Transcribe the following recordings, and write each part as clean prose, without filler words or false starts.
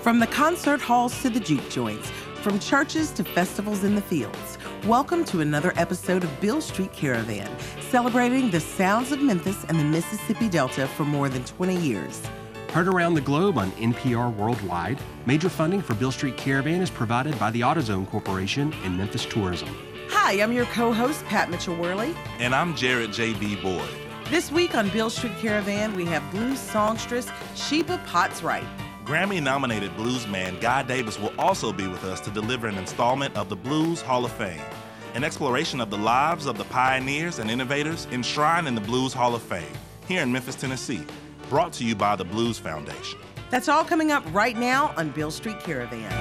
From the concert halls to the juke joints, from churches to festivals in the fields, welcome to another episode of Beale Street Caravan, celebrating the sounds of Memphis and the Mississippi Delta for more than 20 years. Heard around the globe on NPR Worldwide, major funding for Beale Street Caravan is provided by the AutoZone Corporation and Memphis Tourism. Hi, I'm your co-host, Pat Mitchell-Worley. And I'm Jared J.B. Boyd. This week on Beale Street Caravan, we have blues songstress Sheba Potts Wright. Grammy-nominated bluesman Guy Davis will also be with us to deliver an installment of the Blues Hall of Fame, an exploration of the lives of the pioneers and innovators enshrined in the Blues Hall of Fame, here in Memphis, Tennessee, brought to you by the Blues Foundation. That's all coming up right now on Beale Street Caravan.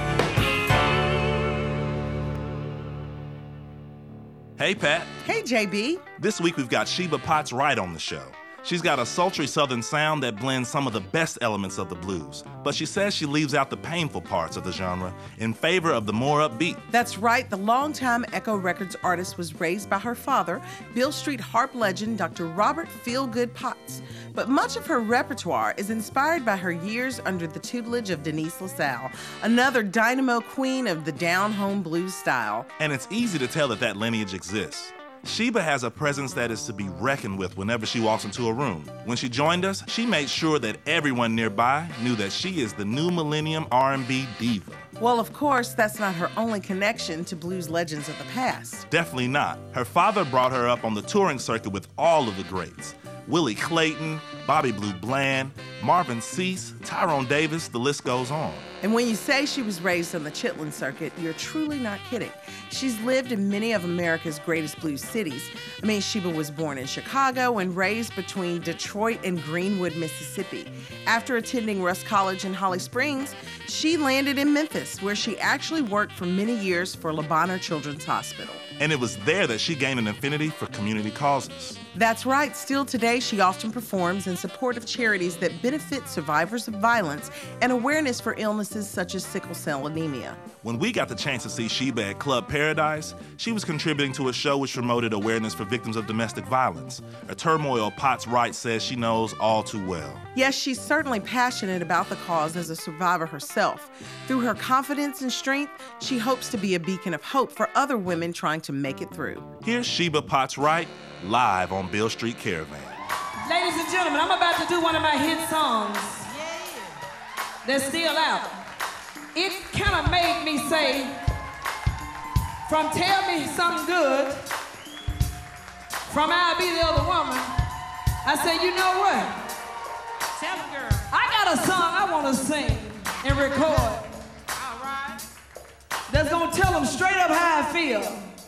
Hey, Pat. Hey, JB. This week we've got Sheba Potts Wright on the show. She's got a sultry southern sound that blends some of the best elements of the blues, but she says she leaves out the painful parts of the genre in favor of the more upbeat. That's right. The longtime Echo Records artist was raised by her father, Beale Street harp legend Dr. Robert Feelgood Potts. But much of her repertoire is inspired by her years under the tutelage of Denise LaSalle, another dynamo queen of the down-home blues style. And it's easy to tell that lineage exists. Sheba has a presence that is to be reckoned with whenever she walks into a room. When she joined us, she made sure that everyone nearby knew that she is the new millennium R&B diva. Well, of course, that's not her only connection to blues legends of the past. Definitely not. Her father brought her up on the touring circuit with all of the greats. Willie Clayton, Bobby Blue Bland, Marvin Cease, Tyrone Davis, the list goes on. And when you say she was raised on the Chitlin circuit, you're truly not kidding. She's lived in many of America's greatest blues cities. Sheba was born in Chicago and raised between Detroit and Greenwood, Mississippi. After attending Russ College in Holly Springs, she landed in Memphis, where she actually worked for many years for Le Bonheur Children's Hospital. And it was there that she gained an affinity for community causes. That's right. Still today, she often performs in support of charities that benefit survivors of violence and awareness for illnesses such as sickle cell anemia. When we got the chance to see Sheba at Club Paradise, she was contributing to a show which promoted awareness for victims of domestic violence, a turmoil Potts Wright says she knows all too well. Yes, she's certainly passionate about the cause as a survivor herself. Through her confidence and strength, she hopes to be a beacon of hope for other women trying to make it through. Here's Sheba Potts Wright, live on Beale Street Caravan. Ladies and gentlemen, I'm about to do one of my hit songs that's still out. It kind of made me say, from Tell Me Something Good, from I'll Be the Other Woman, I said, you know what? Tell me, girl. I got a song I want to sing and record. All right. That's going to tell them straight up how I feel.